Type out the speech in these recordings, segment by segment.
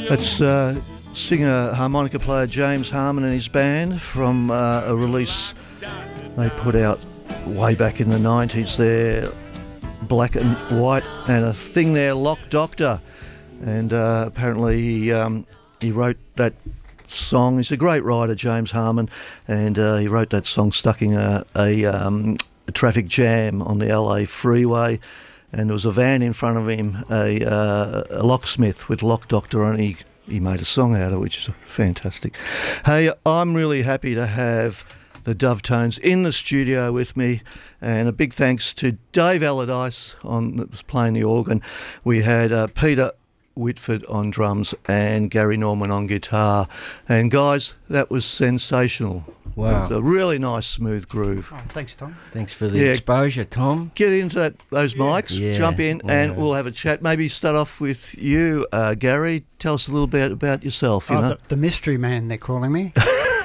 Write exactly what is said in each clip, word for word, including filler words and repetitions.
That's uh, singer, harmonica player James Harmon and his band from uh, a release they put out way back in the nineties there, Black and White, and a thing there, Lock Doctor. And uh, apparently he, um, he wrote that song. He's a great writer, James Harmon, and uh, he wrote that song stuck in a, a, um, a traffic jam on the L A freeway. And there was a van in front of him, a, uh, a locksmith with Lock Doctor on it. He, he made a song out of it, which is fantastic. Hey, I'm really happy to have the Dovetones in the studio with me, and a big thanks to Dave Allardyce on that was playing the organ. We had uh, Peter Whitford on drums and Gary Norman on guitar. And guys, that was sensational. Wow. A really nice smooth groove. Oh, thanks, Tom. Thanks for the Yeah. exposure, Tom. Get into that, those mics, Yeah. jump in, Yeah. and we'll have a chat. Maybe start off with you, uh, Gary. Tell us a little bit about yourself. You Oh, know, the, the mystery man, they're calling me.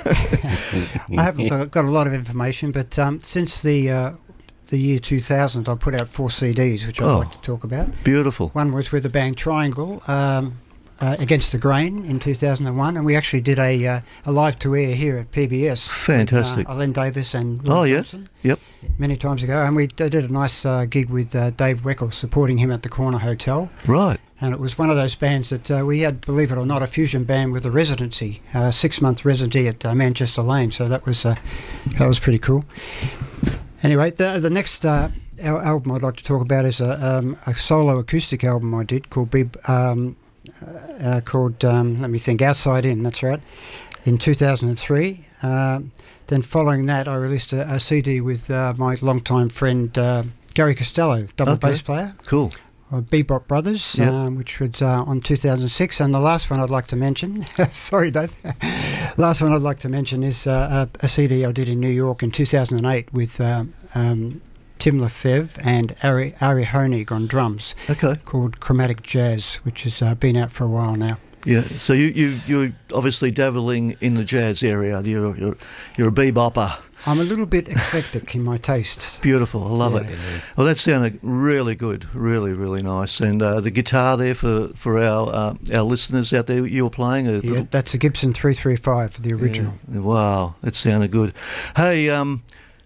I haven't got- got a lot of information, but um, since the uh, the year two thousand, I put out four C Ds, which I'd Oh. like to talk about. beautiful. One was with the band Triangle, um, uh, Against the Grain in two thousand one, and we actually did a, uh, a live to air here at P B S. Fantastic. With, uh, Len Davis and Will Oh, yeah. Johnson Yep. many times ago, and we d- did a nice uh, gig with uh, Dave Weckl, supporting him at the Corner Hotel. Right. And it was one of those bands that uh, we had, believe it or not, a fusion band with a residency, a six-month residency at uh, Manchester Lane. So that was uh, that was pretty cool. Anyway, the the next uh, al- album I'd like to talk about is a, um, a solo acoustic album I did called Bib, um, uh, called um, let me think, Outside In. That's right, in two thousand three. Um, then following that, I released a, a C D with uh, my longtime friend uh, Gary Costello, double Okay. bass player. Cool. Uh, Bebop Brothers, Yep. um, which was uh, on two thousand six, and the last one I'd like to mention, sorry Dave, last one I'd like to mention is uh, a, a C D I did in New York in two thousand eight with um, um, Tim Lefebvre and Ari, Ari Honig on drums, Okay. called Chromatic Jazz, which has uh, been out for a while now. Yeah. So you you you're obviously dabbling in the jazz area. You're you're, you're a bebopper. I'm a little bit eclectic in my tastes. Beautiful. I love Yeah. it. Well, that sounded really good. Really, really nice. And uh, the guitar there for for our uh, our listeners out there, you were playing a Yeah, little. that's a Gibson three thirty five, the original. Yeah. Wow, it sounded good. Hey, um,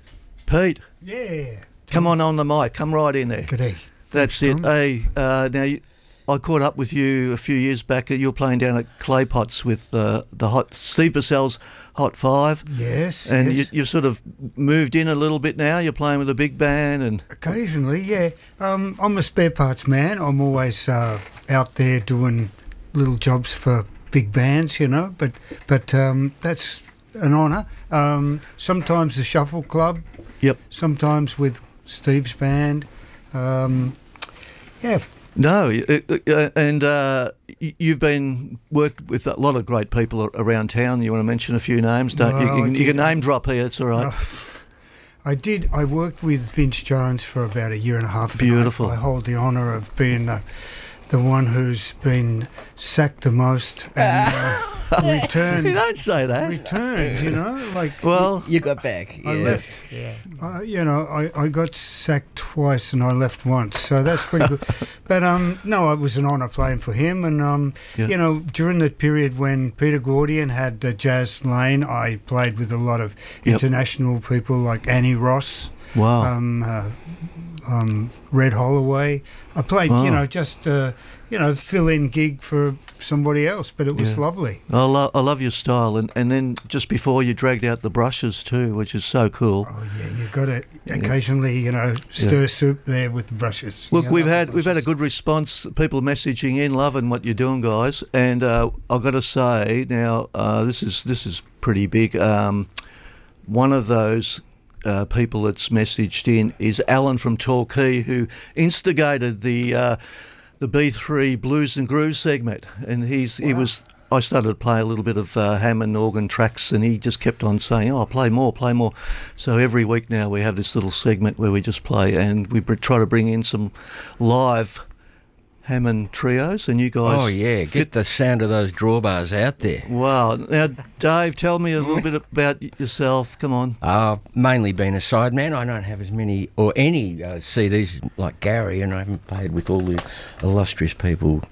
Pete, Yeah. come on on the mic. Come right in there. Good day. That's Thanks, it. Tom. Hey, uh, now you, I caught up with you a few years back. You were playing down at Clay Pots with uh, the hot Steve Purcell's Hot Five, Yes. and yes. you, you've sort of moved in a little bit now. You're playing with a big band, and Occasionally, yeah. Um, I'm a spare parts man. I'm always uh, out there doing little jobs for big bands, you know. But but um, that's an honour. Um, sometimes the Shuffle Club. Yep. Sometimes with Steve's band. Um, yeah. no, uh, uh, and uh, y- you've been worked with a lot of great people a- around town. You want to mention a few names, don't you? Well, You I can, you can did. name drop here. It's all right. Uh, I did. I worked with Vince Jones for about a year and a half. and I- Beautiful. I, hold the honour of being the, the one who's been sacked the most and uh, returned. You don't say that. returned, you know, like Well, You got back. I yeah. left. Uh, you know, I, I got sacked twice and I left once, so that's pretty good. But um, no, it was an honour playing for him, and um, Yeah. you know, during the period when Peter Gordian had the Jazz Lane, I played with a lot of Yep. international people like Annie Ross, wow. um, uh, um, Red Holloway. I played, Wow. you know, just uh, you know, fill-in gig for somebody else, but it was Yeah. lovely. I, lo- I love your style, and, and then just before you dragged out the brushes too, which is so cool. Oh yeah, you've got to occasionally, you know, stir soup there with the brushes. Look, Yeah, we've I love had the we've had a brushes. good response. People messaging in, loving what you're doing, guys. And uh, I've got to say now, uh, this is this is pretty big. Um, one of those uh, people that's messaged in is Alan from Torquay, who instigated the uh, the B three Blues and Grooves segment, and he's he was. I started to play a little bit of uh, Hammond organ tracks, and he just kept on saying, "Oh, play more, play more." So every week now we have this little segment where we just play, and we br- try to bring in some live Hammond trios, and you guys. Oh, yeah. fit- Get the sound of those drawbars out there. Wow. Now, Dave, tell me a little bit about y- yourself. Come on. I've mainly been a sideman. I don't have as many or any uh, C Ds like Gary, and I haven't played with all the illustrious people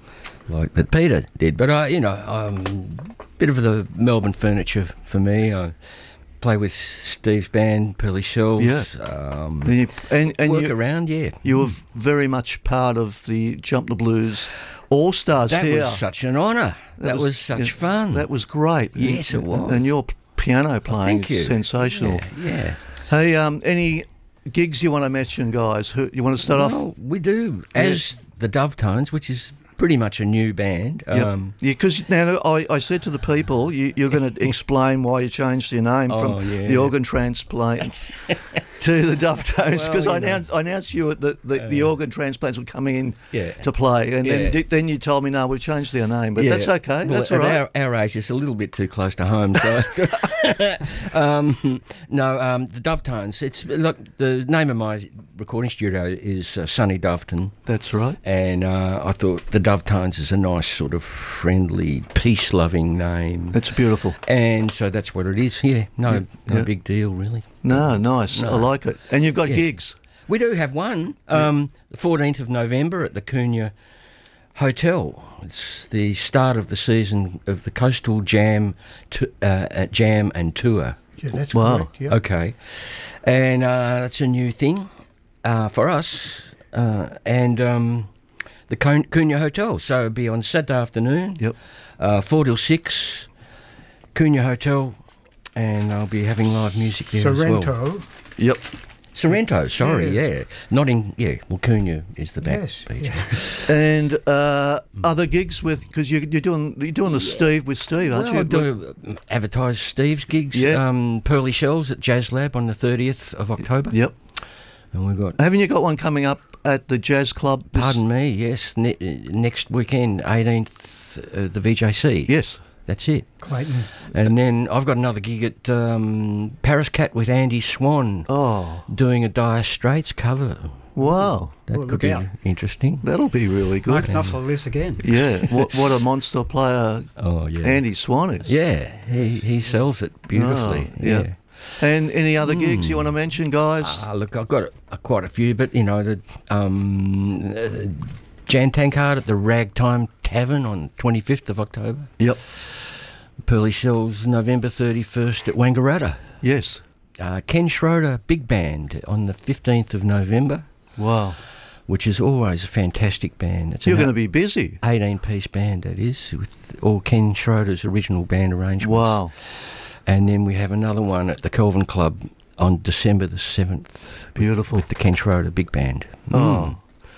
like that Peter did. But I, you know, um, bit of the Melbourne furniture for me. I play with Steve's band, Pearly Shells. Yeah. Um, And you, and, and work you, around, yeah. you were very much part of the Jump the Blues All Stars That here. was such an honour. That, was, such yeah, fun. That was great. Yes, and, it was. And your piano playing Thank you. is sensational. Yeah. yeah. Hey, um, any gigs you want to mention, guys? Who you want to start Well, off? we do. As the Dove Tones, which is pretty much a new band. Um, Yeah, because now I, I said to the people, you, you're going to explain why you changed your name Oh, from yeah. the organ transplants to the Dove Tones, Well, because you I, know. announced, I announced you that the, the, the organ transplants were coming in Yeah. to play, and Yeah. then di- then you told me, no, we've changed their name, but Yeah. that's okay. Well, that's all at right. our, our age, it's a little bit too close to home. So, um, no, um, the Dove Tones. It's look. The name of my recording studio is uh, Sonny Doveton, That's right. and uh, I thought the Dove Tones is a nice sort of friendly, peace-loving name, It's beautiful. and so that's what it is. Yeah, no, Yeah, no yeah. big deal really. No, nice. No. I like it. And you've got Yeah. gigs. We do have one, um, the fourteenth of November at the Cunha Hotel. It's the start of the season of the Coastal Jam, to, uh, uh, Jam and Tour. Yeah, that's Wow. correct. Yeah. Okay, and uh, that's a new thing uh, for us, uh, and um, the Cun- Cunha Hotel. So it'll be on Saturday afternoon, Yep. uh, four till six, Cunha Hotel, and I'll be having live music there as well. Sorrento. Yep. Sorrento, sorry, Yeah. yeah. Not in, yeah, well, Cunha is the back Yes, beach. yeah. And uh, other gigs with, because you, you're doing you're doing the Steve with Steve, aren't Well, you? I do uh, advertise Steve's gigs. Yeah. Um, Pearly Shells at Jazz Lab on the thirtieth of October. Yep. And we've got, Haven't you got one coming up at the Jazz Club? this- pardon me, yes, ne- next weekend, eighteenth, uh, the V J C. Yes. That's it. Clayton. And then I've got another gig at um, Paris Cat with Andy Swan, Oh, doing a Dire Straits cover. wow. That Well, could look be out. interesting. That'll be really good. Mark Knopfler lives again. Yeah. What, what a monster player Oh, yeah. Andy Swan is. Yeah, he, he sells it beautifully. Oh, yeah. yeah. And any other gigs you want to mention, guys? Ah, look, I've got uh, quite a few, but you know, the um, uh, Jan Tankard at the Ragtime Tavern on twenty-fifth of October. Yep. Pearly Shells November thirty-first at Wangaratta. Yes. Uh, Ken Schroeder Big Band on the fifteenth of November, Wow. which is always a fantastic band. It's You're an going to be busy. eighteen-piece band, that is, with all Ken Schroeder's original band arrangements. Wow. And then we have another one at the Kelvin Club on December the seventh. Beautiful. With the Ken Schroeder Big Band. Oh.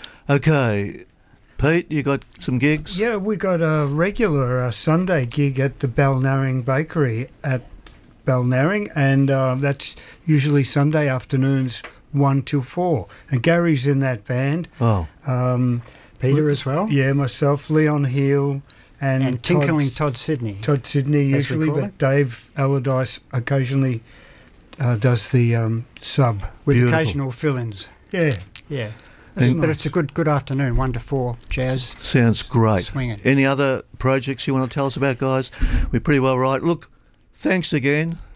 Okay. Pete, you got some gigs? Yeah, we got a regular uh, Sunday gig at the Balnarring Bakery at Balnarring, and uh, that's usually Sunday afternoons, one till four. And Gary's in that band. Oh. Um, Peter as well. yeah, myself, Leon Heel, and, And Tinkling Todd, Todd Sydney. Todd Sydney as we usually, call but it. Dave Allardyce occasionally uh, does the um, sub. With Beautiful. occasional fill-ins. Yeah. Yeah. That's But nice. it's a good good afternoon, one to four, jazz. Sounds great. Swinging. Any other projects you want to tell us about, guys? We're pretty well right. Look, thanks again.